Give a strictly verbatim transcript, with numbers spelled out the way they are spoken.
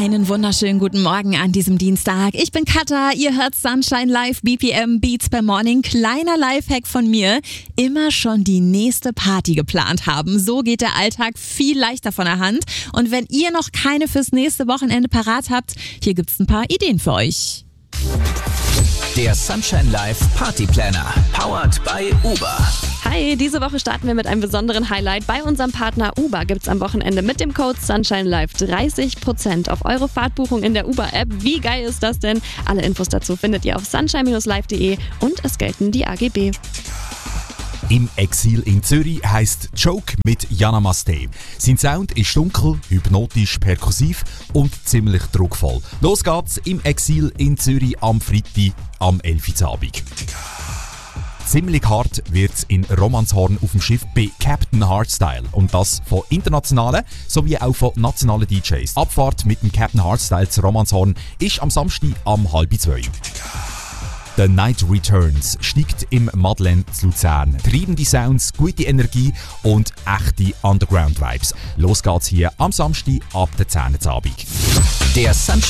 Einen wunderschönen guten Morgen an diesem Dienstag. Ich bin Katha, ihr hört Sunshine Live, B P M Beats per Morning. Kleiner Lifehack von mir, immer schon die nächste Party geplant haben. So geht der Alltag viel leichter von der Hand. Und wenn ihr noch keine fürs nächste Wochenende parat habt, hier gibt's ein paar Ideen für euch. Der Sunshine Live Party Planner, powered by Uber. Hi, diese Woche starten wir mit einem besonderen Highlight. Bei unserem Partner Uber gibt's am Wochenende mit dem Code Sunshine Live dreißig Prozent auf eure Fahrtbuchung in der Uber-App. Wie geil ist das denn? Alle Infos dazu findet ihr auf sunshine Bindestrich live punkt de und es gelten die A G B. Im Exil in Zürich heisst Joke mit Jana Masté. Sein Sound ist dunkel, hypnotisch, perkussiv und ziemlich druckvoll. Los geht's im Exil in Zürich am Freitag am elf Uhr Abend. Ziemlich hart wird's in Romanshorn auf dem Schiff bei Captain Hardstyle. Und das von internationalen sowie auch von nationalen D Js. Abfahrt mit dem Captain Hardstyle zu Romanshorn ist am Samstag um halb zwei. The Night Returns steigt im Madeleine zu Luzern. Treibende Sounds, gute Energie und echte Underground-Vibes. Los geht's hier am Samstag ab der zehn Uhr Abend. Der Sunshine